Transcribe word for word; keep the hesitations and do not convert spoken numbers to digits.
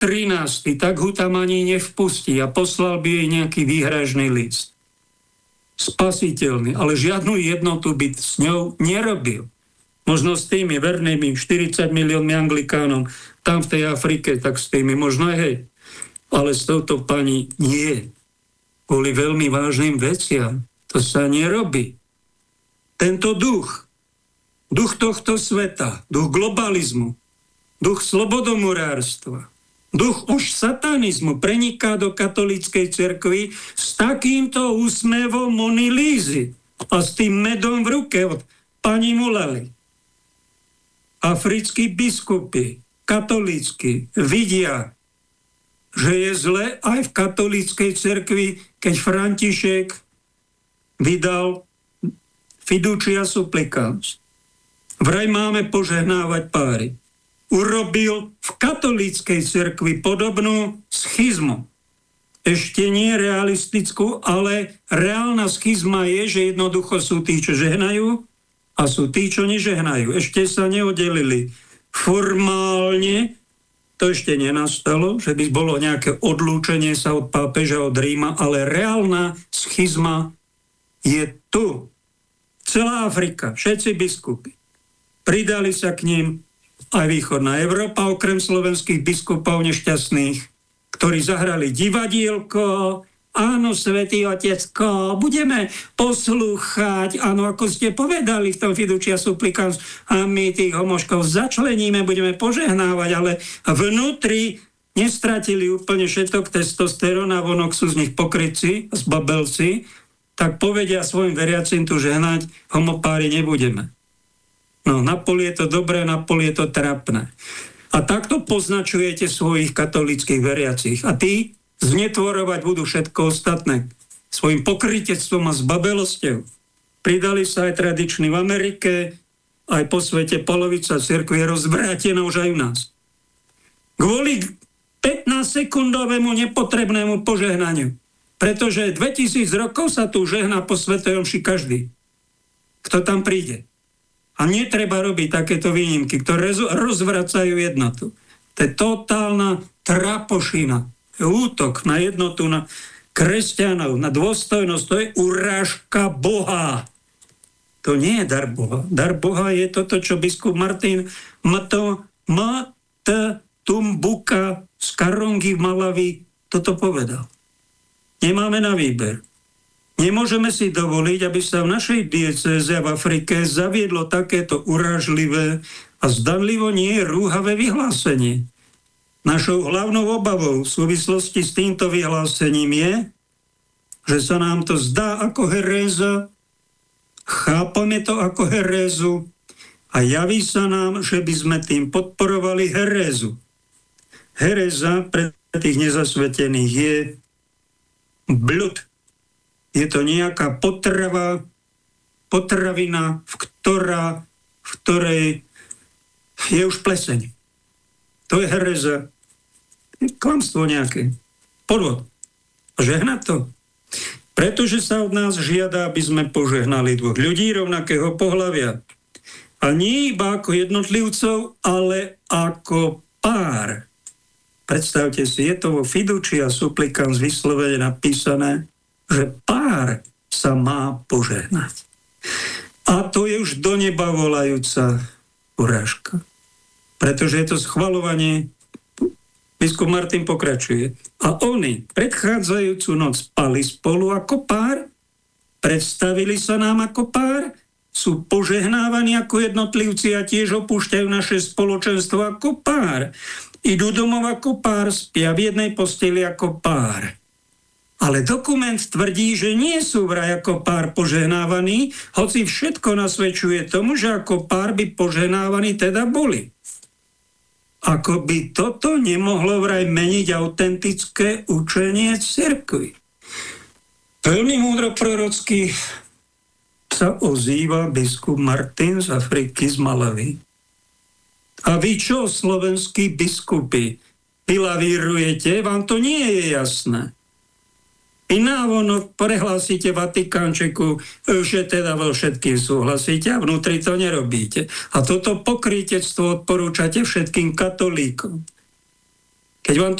trinásty, tak ho tam ani nevpustí a poslal by jej nejaký výhražný list. Spasiteľný, ale žiadnu jednotu by s ňou nerobil. Možno s tými vernými štyridsať miliónmi Anglikánom tam v tej Afrike, tak s tými možno aj hej. Ale s touto pani nie. Kvôli veľmi vážnym veciam. To sa nerobí. Tento duch, duch tohto sveta, duch globalizmu, duch slobodomurárstva, duch už satanizmu preniká do katolíckej cirkvi s takýmto úsmevom Mony Lízy a s tým medom v ruke od pani Mulali. Africkí biskupy, katolícky, vidia, že je zle aj v katolíckej cirkvi, keď František vydal Fiducia Supplicans. Vraj máme požehnávať páry. Urobil v katolíckej cirkvi podobnú schizmu. Ešte nie realistickú, ale reálna schizma je, že jednoducho sú tí, čo žehnajú a sú tí, čo nežehnajú. Ešte sa neoddelili. Formálne to ešte nenastalo, že by bolo nejaké odlúčenie sa od pápeža, od Ríma, ale reálna schizma je tu. Celá Afrika, všetci biskupy. Pridali sa k ním aj východná Európa, okrem slovenských biskupov nešťastných, ktorí zahrali divadielko. Áno, svätý Otecko, budeme poslúchať, áno, ako ste povedali v tom Fiducia Supplicans, a my tých homoškov začleníme, budeme požehnávať, ale vnútri nestratili úplne všetok testosterón a vonok sú z nich pokrytci, zbabelci, tak povedia svojim veriacim tu žehnať, homopári nebudeme. No, na pol je to dobré, na pol je to trapné. A takto poznačujete svojich katolíckych veriacich. A tí znetvorovať budú všetko ostatné. Svojim pokrytectvom a zbabelosťou. Pridali sa aj tradiční v Amerike, aj po svete polovica cirkvi je rozvrátená už aj u nás. Kvôli pätnásťsekundovému nepotrebnému požehnaniu. Pretože dvetisíc rokov sa tu žehná po svätej omši každý, kto tam príde. A netreba robiť takéto výnimky, ktoré rozvracajú jednotu. To je totálna trapošina. Útok na jednotu, na kresťanov, na dôstojnosť. To je urážka Boha. To nie je dar Boha. Dar Boha je toto, čo biskup Martin Mato, Mat Tumbuka z Karongi v Malawi toto povedal. Nemáme na výber. Nemôžeme si dovoliť, aby sa v našej diecéze v Afrike zaviedlo takéto urážlivé a zdanlivo nie rúhavé vyhlásenie. Našou hlavnou obavou v súvislosti s týmto vyhlásením je, že sa nám to zdá ako heréza, chápame to ako herézu a javí sa nám, že by sme tým podporovali herézu. Heréza pre tých nezasvetených je blud. Je to nejaká potrava, potravina, v, ktorá, v ktorej je už pleseň. To je hereza. Klamstvo nejaké. Podvod. Žehnať to. Pretože sa od nás žiada, aby sme požehnali dvoch ľudí rovnakého pohlavia. A nie iba ako jednotlivcov, ale ako pár. Predstavte si, je to vo Fiducia Supplicans vyslovene napísané, že pár sa má požehnať. A to je už do neba volajúca urážka. Pretože je to schvaľovanie, biskup Martin pokračuje. A oni predchádzajúcu noc spali spolu ako pár, predstavili sa nám ako pár, sú požehnávaní ako jednotlivci a tiež opúšťajú naše spoločenstvo ako pár. Idú domov ako pár, spia v jednej posteli ako pár. Ale dokument tvrdí, že nie sú vraj ako pár požehnávaní, hoci všetko nasvedčuje tomu, že ako pár by požehnávaní teda boli. Ako by toto nemohlo vraj meniť autentické učenie cirkvi. Veľmi múdro prorocky sa ozýva biskup Martin z Afriky z Malawi. A vy čo, slovenskí biskupy, vylavírujete? Vám to nie je jasné. I návonok prehlásite Vatikánčeku, že teda vo všetkým súhlasíte a vnútri to nerobíte. A toto pokrytectvo odporúčate všetkým katolíkom. Keď vám